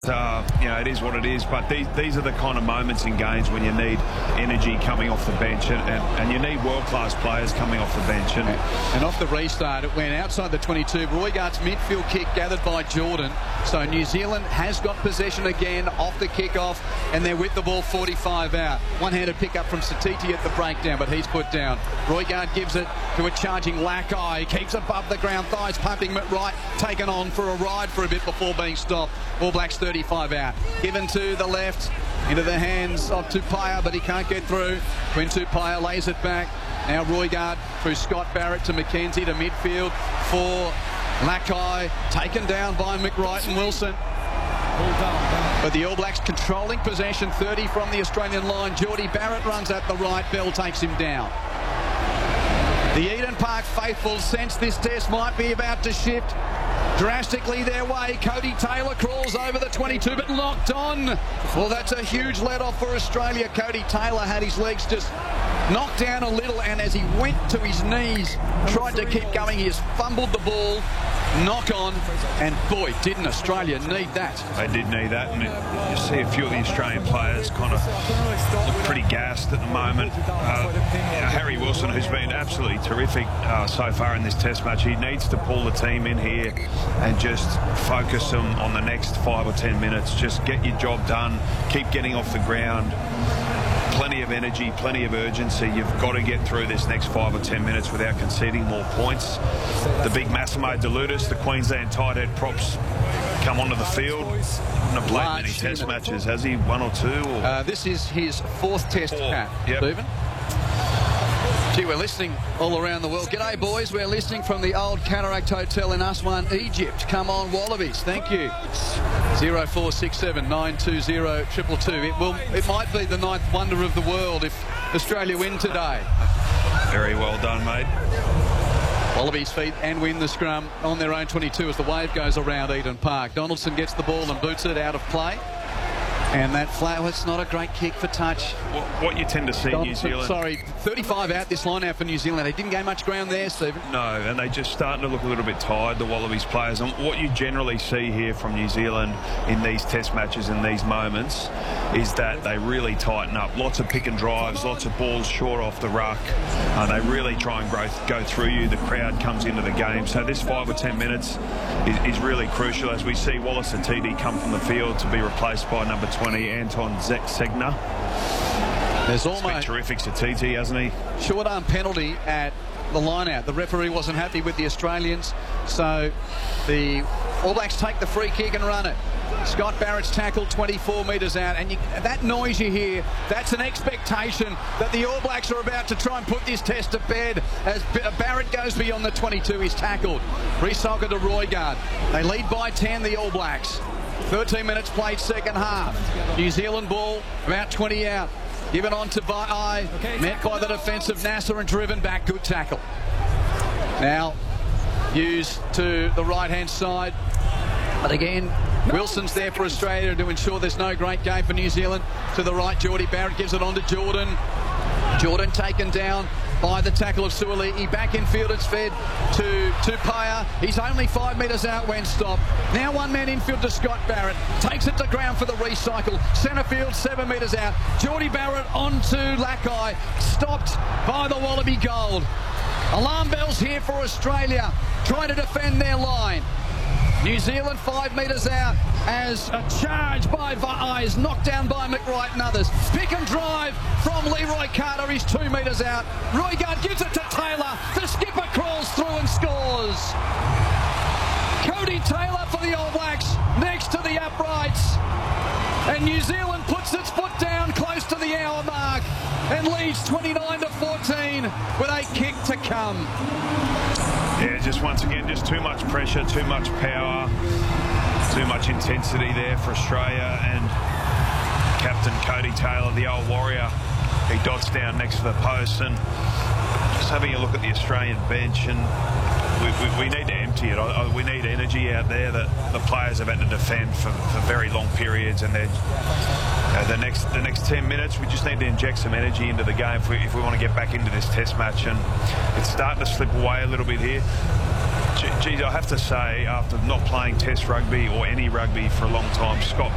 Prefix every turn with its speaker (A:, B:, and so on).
A: It is what it is, but these are the kind of moments in games when you need energy coming off the bench, and you need world-class players coming off the bench.
B: And off the restart, it went outside the 22. Roygaard's midfield kick gathered by Jordan. So New Zealand has got possession again off the kick-off, and they're with the ball 45 out. One-handed pick-up from Satiti at the breakdown, but he's put down. Roygaard gives it to a charging Lakai. Keeps above the ground, thighs pumping right, taken on for a ride for a bit before being stopped. All Blacks 35 out. Given to the left, into the hands of Tupaia, but he can't get through. When Tupaia lays it back. Now Roygaard through Scott Barrett to McKenzie to midfield for Lakai. Taken down by McWright and Wilson. But the All Blacks controlling possession, 30 from the Australian line. Jordie Barrett runs at the right. Bell takes him down. The Eden Park faithful sense this test might be about to shift drastically their way. Cody Taylor crawls over the 22, but locked on. Well, that's a huge let-off for Australia. Cody Taylor had his legs just knocked down a little, and as he went to his knees, tried to keep going, he has fumbled the ball. Knock on, and boy, didn't Australia need that.
A: They did need that, and you see a few of the Australian players kind of look pretty gassed at the moment. Harry Wilson, who's been absolutely terrific so far in this test match, he needs to pull the team in here and just focus them on the next 5 or 10 minutes. Just get your job done, keep getting off the ground. Plenty of energy, plenty of urgency. You've got to get through this next 5 or 10 minutes without conceding more points. The big Massimo Deludis, the Queensland tight head props, come onto the field. Not played many test matches, has he? 1 or 2? Or?
B: This is his 4th test cap, Stephen. Gee, we're listening all around the world. G'day, boys. We're listening from the Old Cataract Hotel in Aswan, Egypt. Come on, Wallabies. Thank you. 0467 920 222. It might be the 9th wonder of the world if Australia win today.
A: Very well done, mate.
B: Wallabies feet and win the scrum on their own 22 as the wave goes around Eden Park. Donaldson gets the ball and boots it out of play. And that flat, it's not a great kick for touch.
A: What you tend to see in New Zealand...
B: Sorry, 35 out this line out for New Zealand. They didn't gain much ground there, Stephen.
A: No, and they just starting to look a little bit tired, the Wallabies players. And what you generally see here from New Zealand in these test matches and these moments is that they really tighten up. Lots of pick and drives, lots of balls short off the ruck. They really try and go through you. The crowd comes into the game. So this 5 or 10 minutes is really crucial as we see Wallace Atiti come from the field to be replaced by number 20, Anton Segner.
B: There's
A: almost been terrific Satiti, hasn't he?
B: Short arm penalty at the line out. The referee wasn't happy with the Australians, so the All Blacks take the free kick and run it. Scott Barrett's tackled 24 metres out, and that noise you hear, that's an expectation that the All Blacks are about to try and put this test to bed. As Barrett goes beyond the 22, he's tackled. Recycle to Roygaard. They lead by 10, the All Blacks. 13 minutes played, second half. New Zealand ball, about 20 out. Given on to Vai, met by the defence of Nasser and driven back. Good tackle. Now, used to the right-hand side. But again, Wilson's there for Australia to ensure there's no great game for New Zealand. To the right, Jordie Barrett gives it on to Jordan. Jordan taken down by the tackle of Suaalii. Back in field, it's fed to Tupaia. He's only 5 metres out when stopped. Now one man infield to Scott Barrett. Takes it to ground for the recycle. Centre field, 7 metres out. Jordie Barrett onto Lakai. Stopped by the Wallaby Gold. Alarm bells here for Australia, trying to defend their line. New Zealand 5 metres out as a charge by Vai is knocked down by McWright and others. Pick and drive from Leroy Carter. He's 2 metres out. Roygaard gives it to Taylor. The skipper crawls through and scores. Cody Taylor for the All Blacks next to the uprights. And New Zealand puts its foot down close to the hour mark and leads 29-14 with a kick to come.
A: Yeah, just once again, just too much pressure, too much power, too much intensity there for Australia. And Captain Cody Taylor, the old warrior, he dots down next to the post. And just having a look at the Australian bench, and we need to empty it. We need energy out there that the players have had to defend for very long periods, and the next 10 minutes we just need to inject some energy into the game if we want to get back into this test match. And it's starting to slip away a little bit here. Geez, I have to say, after not playing test rugby or any rugby for a long time, Scott